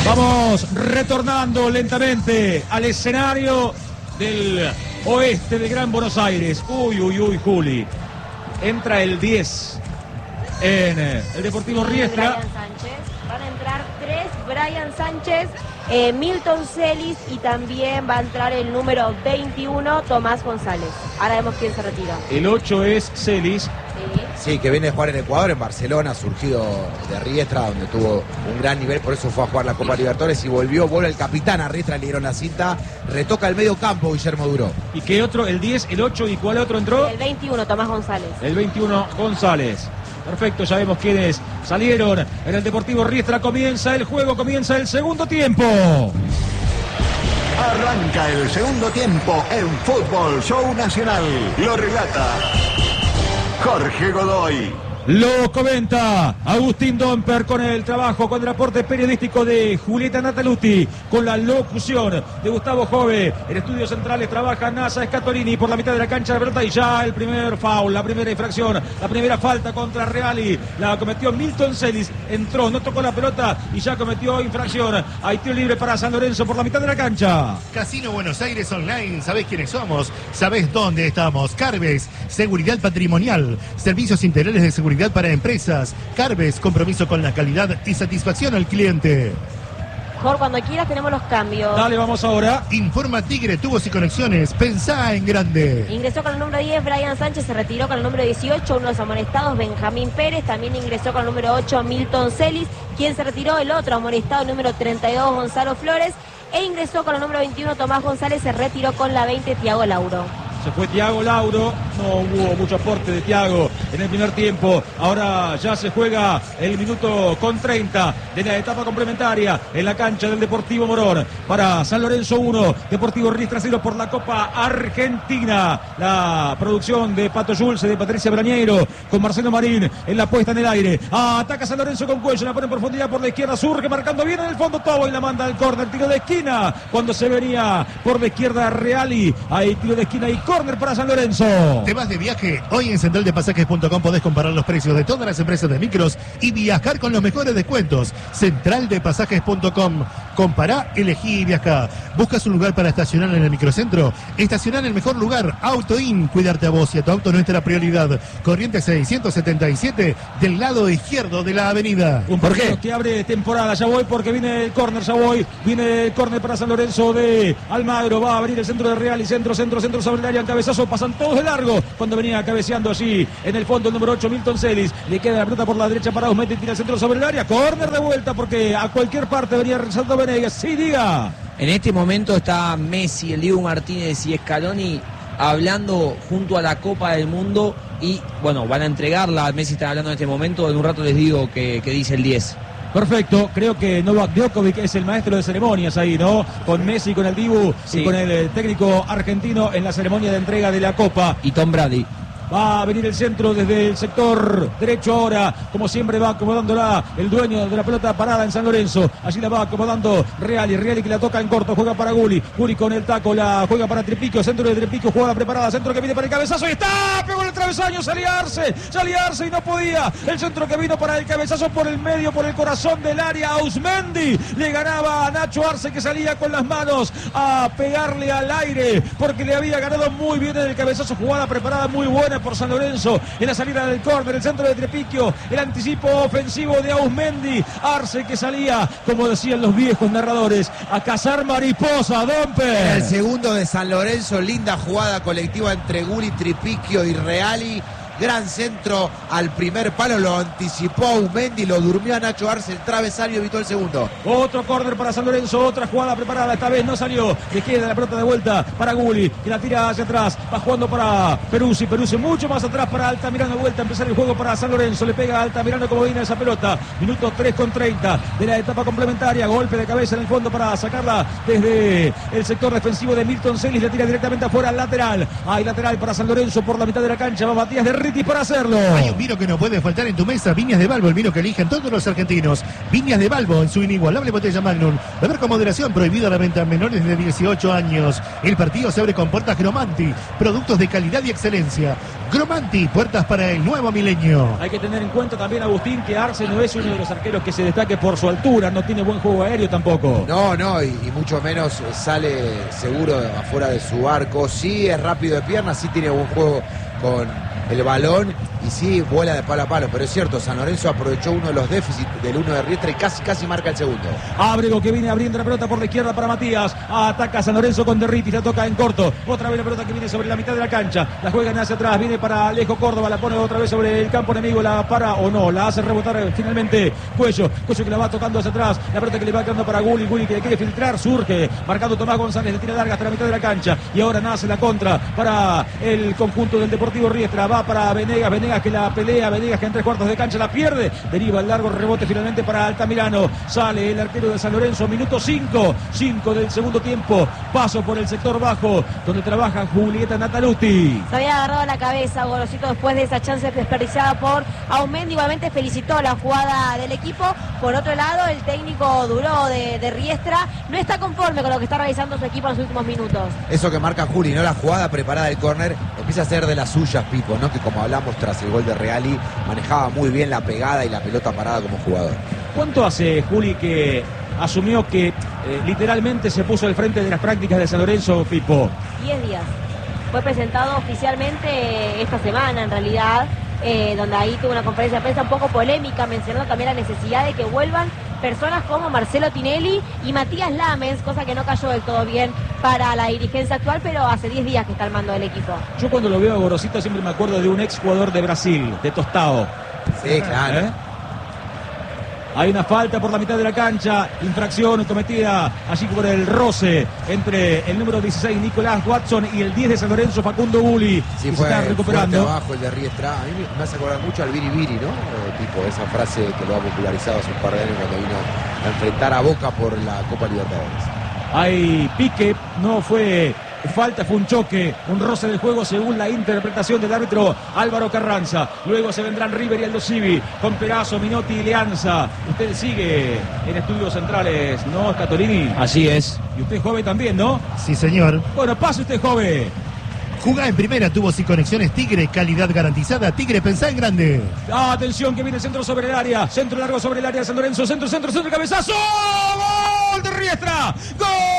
Vamos retornando lentamente al escenario del oeste de Gran Buenos Aires. Uy, Juli. Entra el 10 en el Deportivo Riestra. Brian Sánchez. Van a entrar 3, Brian Sánchez, Milton Celis y también va a entrar el número 21, Tomás González. Ahora vemos quién se retira. El 8 es Celis. Sí, que viene a jugar en Ecuador, en Barcelona, surgido de Riestra, donde tuvo un gran nivel, por eso fue a jugar la Copa Libertadores y vuelve el capitán a Riestra, le dieron la cinta, retoca el medio campo Guillermo Duró. ¿Y qué otro? El 10, el 8 y ¿cuál otro entró? El 21, Tomás González. El 21, González. Perfecto, ya vemos quiénes salieron en el Deportivo Riestra. Comienza el juego, comienza el segundo tiempo. Arranca el segundo tiempo en Fútbol Show Nacional. Lo relata Jorge Godoy. Lo comenta Agustín Domper con el trabajo, con el aporte periodístico de Julieta Nataluti, con la locución de Gustavo Jove. En estudios centrales trabaja Nasa Scatolini por la mitad de la cancha de pelota y ya el primer foul, la primera infracción, la primera falta contra Reali. La cometió Milton Celis, entró, no tocó la pelota y ya cometió infracción. Hay tiro libre para San Lorenzo por la mitad de la cancha. Casino Buenos Aires Online, ¿sabés quiénes somos? ¿Sabés dónde estamos? Carves, seguridad patrimonial, servicios integrales de seguridad para empresas. Carves, compromiso con la calidad y satisfacción al cliente. Jorge, cuando quieras tenemos los cambios. Dale, vamos ahora. Informa Tigre, tubos y conexiones. Pensá en grande. Ingresó con el número 10 Brian Sánchez, se retiró con el número 18, uno de los amonestados, Benjamín Pérez. También ingresó con el número 8 Milton Celis. Quien se retiró, el otro amonestado, el número 32 Gonzalo Flores. E ingresó con el número 21 Tomás González, se retiró con la 20 Tiago Lauro. Se fue Tiago Lauro, no hubo mucho aporte de Tiago en el primer tiempo. Ahora ya se juega el minuto con 30 de la etapa complementaria en la cancha del Deportivo Morón. Para San Lorenzo 1, Deportivo Riestra 0 por la Copa Argentina. La producción de Pato Schulze, de Patricia Brañeiro, con Marcelo Marín en la puesta en el aire. Ataca San Lorenzo con Cuello, la pone en profundidad por la izquierda, surge marcando bien en el fondo Tobo y la manda al córner, tiro de esquina. Cuando se venía por la izquierda Reali, hay tiro de esquina y córner para San Lorenzo. ¿Te vas de viaje? Hoy en centraldepasajes.com podés comparar los precios de todas las empresas de micros y viajar con los mejores descuentos. Centraldepasajes.com. Compará, elegí y viajá. ¿Buscas un lugar para estacionar en el microcentro? Estacionar en el mejor lugar. AutoIn. Cuidarte a vos y a tu auto, nuestra prioridad. Corrientes 677 del lado izquierdo de la avenida. Un partido que abre temporada. Ya voy porque viene el córner, ya voy. Viene el córner para San Lorenzo de Almagro. Va a abrir el centro de Real y centro sobre el área en cabezazo. Pasan todos de largo. Cuando venía cabeceando allí en el fondo el número 8 Milton Celis. Le queda la pelota por la derecha para Ausmete y tira el centro sobre el área. Córner de vuelta porque a cualquier parte venía rezando Venegas. Sí, diga. En este momento está Messi, el Diego Martínez y Scaloni hablando junto a la Copa del Mundo y bueno, van a entregarla. Messi está hablando en este momento. En un rato les digo que dice el 10. Perfecto, creo que Novak Djokovic es el maestro de ceremonias ahí, ¿no? Con Messi, con el Dibu sí. Y con el técnico argentino en la ceremonia de entrega de la Copa. Y Tom Brady. Va a venir el centro desde el sector derecho ahora, como siempre va acomodándola el dueño de la pelota parada en San Lorenzo. Allí la va acomodando Reali que la toca en corto, juega para Guli con el taco, la juega para Tripiquio, centro de Tripiquio, jugada preparada, centro que viene para el cabezazo y está, pegó en el travesaño, salía Arce y no podía. El centro que vino para el cabezazo por el medio, por el corazón del área, Ausmendi le ganaba a Nacho Arce que salía con las manos a pegarle al aire porque le había ganado muy bien en el cabezazo, jugada preparada muy buena por San Lorenzo en la salida del córner, el centro de Trepiquio, el anticipo ofensivo de Ausmendi, Arce que salía, como decían los viejos narradores, a cazar mariposa. Domper. El segundo de San Lorenzo, linda jugada colectiva entre Guli, Tripiquio y Reali. Gran centro al primer palo, lo anticipó Ausmendi, lo durmió a Nacho Arce, el travesaño evitó el segundo. Otro córner para San Lorenzo, otra jugada preparada, esta vez no salió, le queda la pelota de vuelta para Guli, que la tira hacia atrás, va jugando para Peruzzi mucho más atrás para Altamirano, vuelta a empezar el juego para San Lorenzo, le pega a Altamirano como viene esa pelota, minuto 3:30 de la etapa complementaria, golpe de cabeza en el fondo para sacarla desde el sector defensivo de Milton Celis, le tira directamente afuera al lateral, hay lateral para San Lorenzo por la mitad de la cancha, va Matías de Derritis para hacerlo. Hay un vino que no puede faltar en tu mesa, Viñas de Balbo, el vino que eligen todos los argentinos. Viñas de Balbo, en su inigualable botella Magnum. Beber con moderación, prohibido a la venta a menores de 18 años. El partido se abre con puertas Gromanti, productos de calidad y excelencia. Gromanti, puertas para el nuevo milenio. Hay que tener en cuenta también, Agustín, que Arce no es uno de los arqueros que se destaque por su altura, no tiene buen juego aéreo tampoco. No, y mucho menos sale seguro afuera de su arco. Sí es rápido de piernas, sí tiene buen juego con el balón y sí vuela de palo a palo, pero es cierto, San Lorenzo aprovechó uno de los déficits del 1 de Riestra y casi marca el segundo. Ábrego que viene abriendo la pelota por la izquierda para Matías, ataca a San Lorenzo con Derritis, la toca en corto, otra vez la pelota que viene sobre la mitad de la cancha, la juegan hacia atrás, viene para Alejo Córdoba, la pone otra vez sobre el campo enemigo, la para o no, la hace rebotar finalmente Cuello que la va tocando hacia atrás, la pelota que le va quedando para Gulli que le quiere filtrar, surge, marcando Tomás González, le tira larga hasta la mitad de la cancha y ahora nace la contra para el conjunto del Deportivo Riestra, va para Venegas que la pelea, Venegas que en 3/4 de cancha la pierde, deriva el largo rebote finalmente para Altamirano, sale el arquero de San Lorenzo, minuto 5 del segundo tiempo, paso por el sector bajo donde trabaja Julieta Nataluti. Se había agarrado la cabeza Gorosito después de esa chance desperdiciada por Aumendi, igualmente felicitó la jugada del equipo. Por otro lado, el técnico Duró de Riestra no está conforme con lo que está realizando su equipo en los últimos minutos. Eso que marca Juli, ¿no? La jugada preparada del córner empieza a ser de las suyas, Pipo, ¿no? Que como hablamos tras el gol de Reali, manejaba muy bien la pegada y la pelota parada como jugador. ¿Cuánto hace, Juli, que asumió que literalmente se puso al frente de las prácticas de San Lorenzo, Pipo? 10 días. Fue presentado oficialmente esta semana, en realidad, donde ahí tuvo una conferencia de prensa un poco polémica, mencionando también la necesidad de que vuelvan personas como Marcelo Tinelli y Matías Lames, cosa que no cayó del todo bien para la dirigencia actual, pero hace 10 días que está al mando del equipo. Yo cuando lo veo a Gorosito siempre me acuerdo de un ex jugador de Brasil, de Tostao. Sí, claro. Hay una falta por la mitad de la cancha, infracción cometida allí por el roce entre el número 16 Nicolás Watson y el 10 de San Lorenzo Facundo Bulli. Sí, se fue está recuperando. Fuerte abajo el de Riestra. A mí me hace acordar mucho al Biribiri, ¿no? Tipo esa frase que lo ha popularizado hace un par de años cuando vino a enfrentar a Boca por la Copa Libertadores. Hay pique, no fue falta, fue un choque, un roce del juego según la interpretación del árbitro Álvaro Carranza. Luego se vendrán River y Aldo Civi con Perazo, Minotti y Leanza. Usted sigue en Estudios Centrales, ¿no, Scatolini? Así es. Y usted joven también, ¿no? Sí, señor. Bueno, pase usted joven. Jugá en primera, tubos y conexiones Tigre, calidad garantizada. Tigre, pensá en grande. Atención que viene el centro sobre el área, centro largo sobre el área de San Lorenzo, centro, cabezazo, ¡gol de Riestra! ¡Gol!